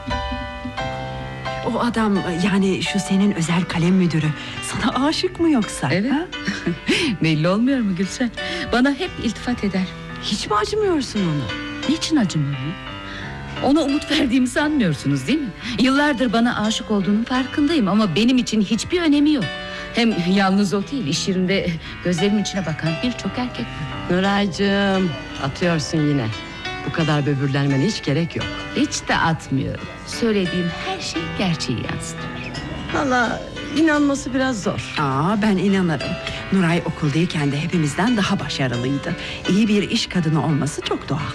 O adam, yani şu senin özel kalem müdürü, sana aşık mı yoksa? Evet. Ha? Belli olmuyor mu Gülsen? Bana hep iltifat eder. Hiç mi acımıyorsun ona? Niçin acımıyorum? Ona umut verdiğimi sanmıyorsunuz değil mi? Yıllardır bana aşık olduğunun farkındayım ama benim için hiçbir önemi yok. Hem yalnız o değil, iş yerinde gözlerimin içine bakan birçok erkek var. Nuraycığım, atıyorsun yine. Bu kadar böbürlenmene hiç gerek yok. Hiç de atmıyorum. Söylediğim her şey gerçeği yansıtıyor. Valla inanması biraz zor. Ben inanırım. Nuray okuldayken de hepimizden daha başarılıydı. İyi bir iş kadını olması çok doğal.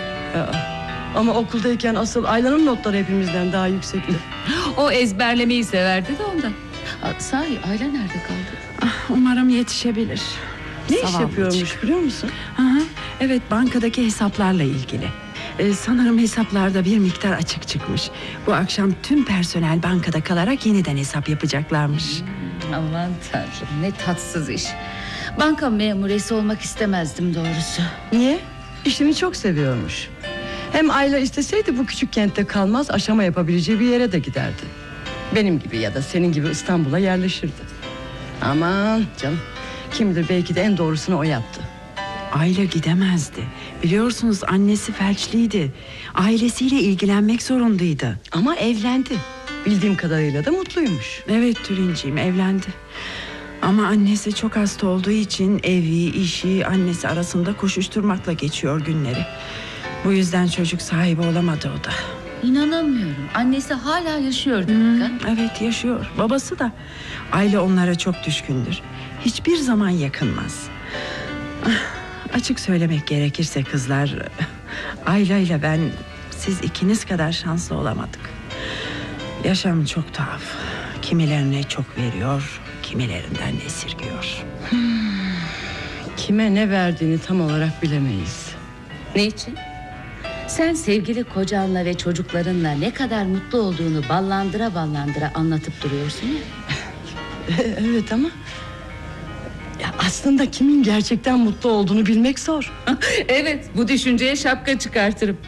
Ama okuldayken asıl Ayla'nın notları hepimizden daha yüksekti. O ezberlemeyi severdi de ondan. Sahi Ayla nerede kaldı? Umarım yetişebilir. Ne iş Zavallıcık. yapıyormuş biliyor musun? Evet, bankadaki hesaplarla ilgili. Sanırım hesaplarda bir miktar açık çıkmış. Bu akşam tüm personel bankada kalarak yeniden hesap yapacaklarmış. Aman tanrım, ne tatsız iş. Banka memuresi olmak istemezdim doğrusu. Niye? İşini çok seviyormuş. Hem Ayla isteseydi bu küçük kentte kalmaz, aşama yapabileceği bir yere de giderdi. Benim gibi ya da senin gibi İstanbul'a yerleşirdi. Aman canım, kim bilir belki de en doğrusunu o yaptı. Ayla gidemezdi. Biliyorsunuz, annesi felçliydi. Ailesiyle ilgilenmek zorundaydı. Ama evlendi. Bildiğim kadarıyla da mutluymuş. Evet Tülinciğim, evlendi. Ama annesi çok hasta olduğu için evi, işi, annesi arasında koşuşturmakla geçiyor günleri. Bu yüzden çocuk sahibi olamadı o da. İnanamıyorum. Annesi hala yaşıyor demek ha? Evet, yaşıyor. Babası da. Ayla onlara çok düşkündür. Hiçbir zaman yakınmaz. Açık söylemek gerekirse kızlar, Ayla ile ben, siz ikiniz kadar şanslı olamadık. Yaşam çok tuhaf. Kimilerine çok veriyor, kimilerinden esirgiyor. Kime ne verdiğini tam olarak bilemeyiz. Ne için? Sen sevgili kocanla ve çocuklarınla ne kadar mutlu olduğunu ballandıra ballandıra anlatıp duruyorsun ya. Evet ama ya aslında kimin gerçekten mutlu olduğunu bilmek zor. Evet, bu düşünceye şapka çıkartırım.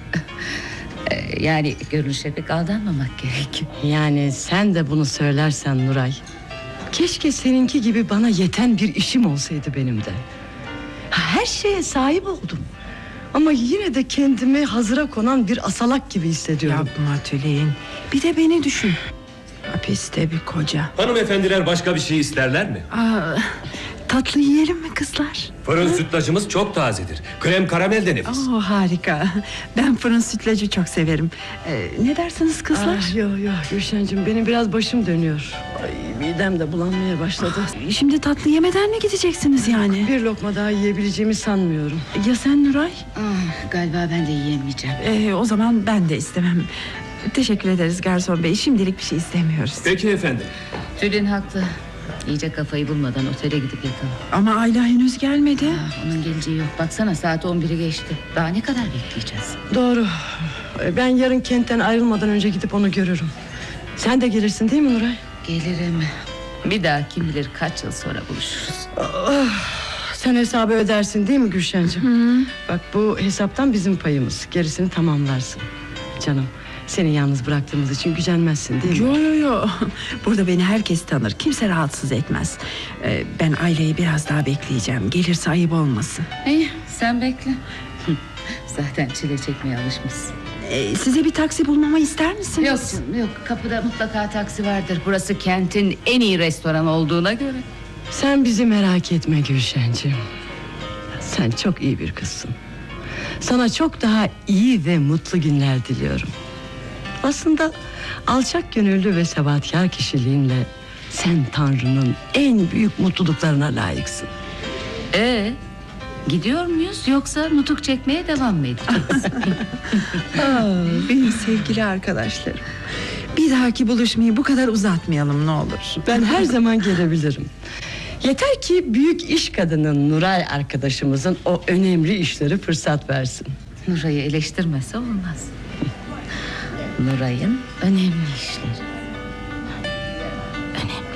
Yani görünüşe pek aldanmamak gerek. Yani sen de bunu söylersen Nuray, keşke seninki gibi bana yeten bir işim olsaydı benim de. Her şeye sahip oldum. Ama yine de kendimi hazıra konan bir asalak gibi hissediyorum. Yapma Tülin. Bir de beni düşün. Hapiste bir koca. Hanımefendiler başka bir şey isterler mi? Tatlı yiyelim mi kızlar? Fırın sütlacımız çok tazedir. Krem karamel de nefis. Harika. Ben fırın sütlacı çok severim. Ne dersiniz kızlar? Yok Gülşen'cim, benim biraz başım dönüyor. Ay, midem de bulanmaya başladı. Şimdi tatlı yemeden mi gideceksiniz yani? Bir lokma daha yiyebileceğimi sanmıyorum. Ya sen Nuray? Galiba ben de yiyemeyeceğim. O zaman ben de istemem. Teşekkür ederiz garson bey. Şimdilik bir şey istemiyoruz. Peki efendim. Tülin haklı. İyice kafayı bulmadan otele gidip yatalım. Ama Ayla henüz gelmedi. Onun geleceği yok. Baksana saat 11'i geçti. Daha ne kadar bekleyeceğiz? Doğru. Ben yarın kentten ayrılmadan önce gidip onu görürüm. Sen de gelirsin değil mi Nuray? Gelirim. Bir daha kim bilir kaç yıl sonra buluşuruz. Sen hesabı ödersin değil mi Gülşen'cim? Bak, bu hesaptan bizim payımız. Gerisini tamamlarsın. Canım, seni yalnız bıraktığımız için gücenmezsin değil mi? Yo. Burada beni herkes tanır. Kimse rahatsız etmez. Ben Ayla'yı biraz daha bekleyeceğim. Gelirse ayıp olmasın. İyi, sen bekle. Zaten çile çekmeye alışmışsın. Size bir taksi bulmamı ister misiniz? Yok canım, yok. Kapıda mutlaka taksi vardır. Burası kentin en iyi restoranı olduğuna göre. Sen bizi merak etme Gülşen'cim. Sen çok iyi bir kızsın. Sana çok daha iyi ve mutlu günler diliyorum. Aslında alçak gönüllü ve sebatkar kişiliğinle sen Tanrı'nın en büyük mutluluklarına layıksın. Gidiyor muyuz yoksa nutuk çekmeye devam mı edeceğiz? Benim sevgili arkadaşlarım. Bir dahaki buluşmayı bu kadar uzatmayalım ne olur. Ben her zaman gelebilirim. Yeter ki büyük iş kadının Nuray arkadaşımızın o önemli işleri fırsat versin. Nuray'ı eleştirmese olmaz. Nuray'ın önemli işleri.